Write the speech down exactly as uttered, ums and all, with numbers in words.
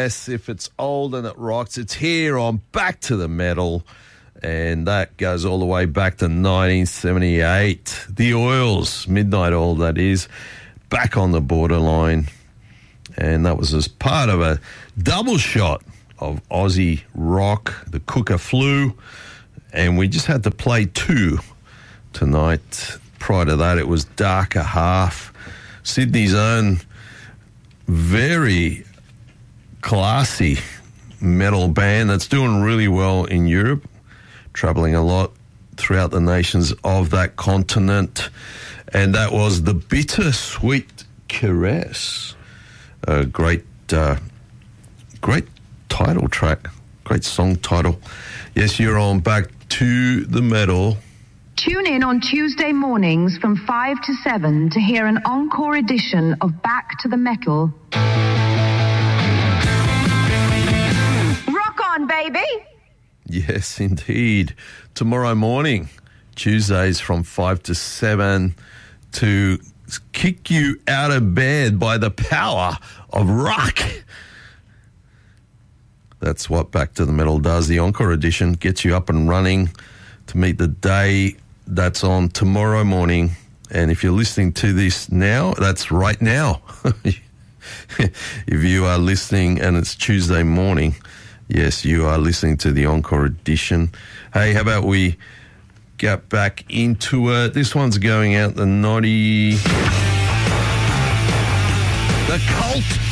Yes, if it's old and it rocks, it's here on Back to the Metal. And that goes all the way back to nineteen seventy-eight. The Oils, Midnight Oil, that is, back on the borderline. And that was as part of a double shot of Aussie rock, the Cooker Flu. And we just had to play two tonight. Prior to that, it was Darker Half, Sydney's own very classy metal band that's doing really well in Europe, traveling a lot throughout the nations of that continent. And that was The Bittersweet Caress. A great, uh, great title track, great song title. Yes, you're on Back to the Metal. Tune in on Tuesday mornings from five to seven to hear an encore edition of Back to the Metal. Rock on, baby! Yes, indeed. Tomorrow morning, Tuesdays from five to seven, to kick you out of bed by the power of rock. That's what Back to the Metal does. The encore edition gets you up and running to meet the day that's on tomorrow morning. And if you're listening to this now, that's right now. If you are listening and it's Tuesday morning, yes, you are listening to the encore edition. Hey, how about we get back into it? This one's going out the naughty... The Cult